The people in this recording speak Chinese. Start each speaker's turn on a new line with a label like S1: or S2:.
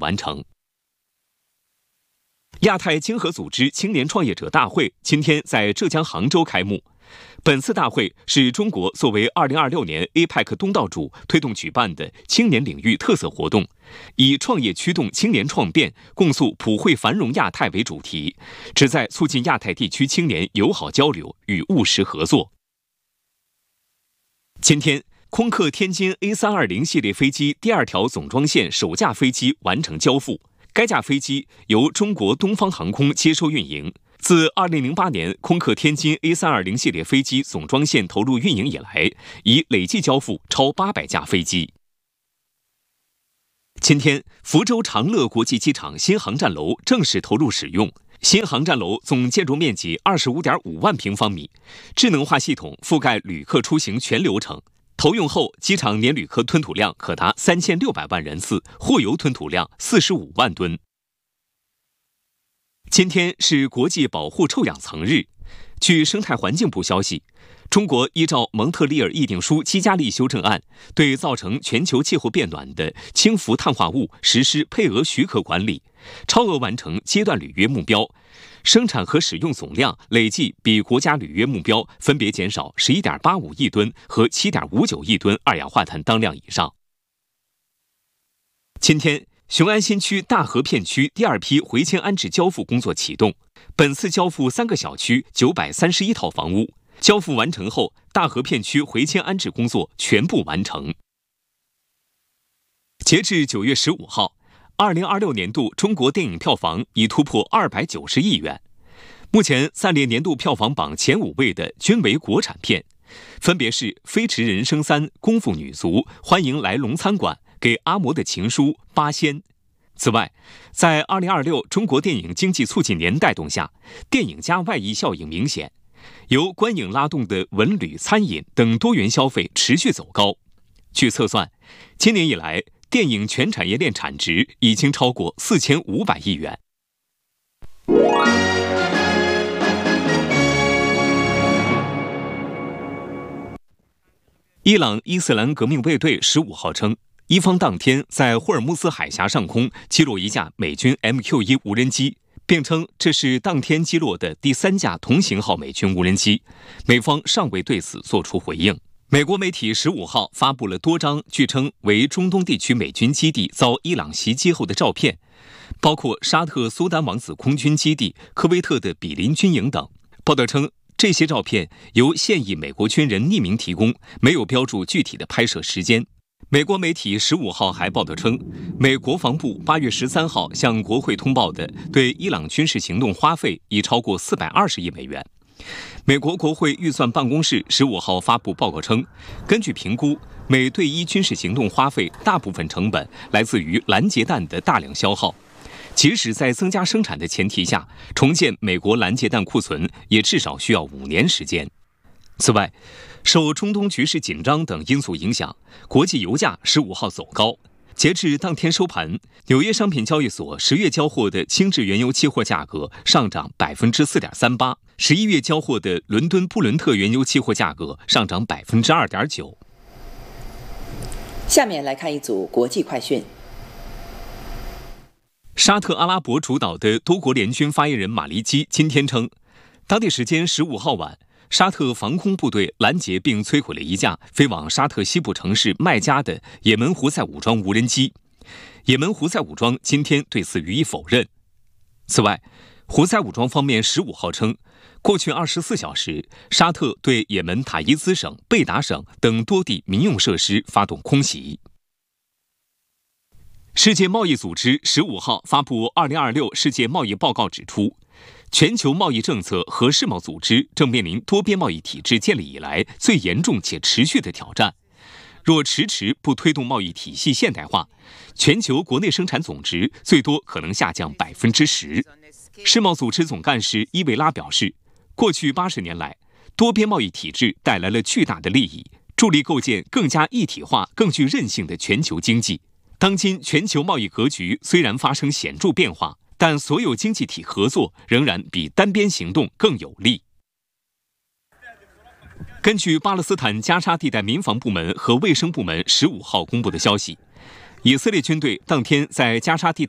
S1: 完成。亚太经合组织青年创业者大会今天在浙江杭州开幕。本次大会是中国作为2026年 APEC 东道主推动举办的青年领域特色活动，以创业驱动青年创变，共塑普惠繁荣亚太为主题，旨在促进亚太地区青年友好交流与务实合作。今天，空客天津 A320 系列飞机第2条总装线首架飞机完成交付，该架飞机由中国东方航空接收运营。自2008年空客天津 A320 系列飞机总装线投入运营以来，已累计交付超800架飞机。今天，福州长乐国际机场新航站楼正式投入使用。新航站楼总建筑面积25.5万平方米，智能化系统覆盖旅客出行全流程。投用后，机场年旅客吞吐量可达3600万人次，货邮吞吐量45万吨。今天是国际保护臭氧层日。据生态环境部消息，中国依照蒙特利尔议定书基加利修正案，对造成全球气候变暖的氢氟碳化物实施配额许可管理，超额完成阶段履约目标，生产和使用总量累计比国家履约目标分别减少11.85亿吨和7.59亿吨二氧化碳当量以上。今天，雄安新区大河片区第2批回迁安置交付工作启动，本次交付3个小区931套房屋。交付完成后，大河片区回迁安置工作全部完成。截至9月15号，2026年度中国电影票房已突破290亿元。目前暂列年度票房榜前5位的均为国产片，分别是《飞驰人生3》《功夫女足》《欢迎来龙餐馆》《给阿嬷的情书》《八仙》。此外，在2026中国电影经济促进年带动下，电影加外溢效应明显，由观影拉动的文旅、餐饮等多元消费持续走高。据测算，今年以来，电影全产业链产值已经超过4500亿元。伊朗伊斯兰革命卫队15号称，伊方当天在霍尔木兹海峡上空击落一架美军 MQ-1 无人机，并称这是当天击落的第3架同型号美军无人机，美方尚未对此作出回应。美国媒体15号发布了多张据称为中东地区美军基地遭伊朗袭击后的照片，包括沙特苏丹王子空军基地、科威特的比林军营等。报道称，这些照片由现役美国军人匿名提供，没有标注具体的拍摄时间。美国媒体15号还报道称，美国防部8月13号向国会通报的对伊朗军事行动花费已超过420亿美元。美国国会预算办公室15号发布报告称，根据评估，美对伊军事行动花费大部分成本来自于拦截弹的大量消耗，即使在增加生产的前提下，重建美国拦截弹库存也至少需要5年时间。此外，受中东局势紧张等因素影响，国际油价15号走高。截至当天收盘，纽约商品交易所10月交货的轻质原油期货价格上涨 4.38%，11月交货的伦敦布伦特原油期货价格上涨 2.9%。
S2: 下面来看一组国际快讯。
S1: 沙特阿拉伯主导的多国联军发言人马利基今天称，当地时间15号晚，沙特防空部队拦截并摧毁了一架飞往沙特西部城市麦加的也门胡塞武装无人机。也门胡塞武装今天对此予以否认。此外，胡塞武装方面15号称，过去24小时，沙特对也门塔伊兹省、贝达省等多地民用设施发动空袭。世界贸易组织15号发布2026世界贸易报告指出，全球贸易政策和世贸组织正面临多边贸易体制建立以来最严重且持续的挑战。若迟迟不推动贸易体系现代化，全球国内生产总值最多可能下降 10%。世贸组织总干事伊维拉表示，过去80年来，多边贸易体制带来了巨大的利益，助力构建更加一体化、更具韧性的全球经济。当今全球贸易格局虽然发生显著变化，但所有经济体合作仍然比单边行动更有利。根据巴勒斯坦加沙地带民防部门和卫生部门15号公布的消息，以色列军队当天在加沙地带